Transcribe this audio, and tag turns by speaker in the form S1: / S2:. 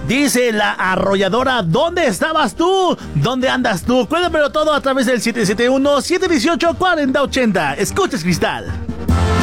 S1: Dice la arrolladora, ¿dónde estabas tú? ¿Dónde andas tú? Cuéntamelo todo a través del 771-718-4080. Escuches, Cristal.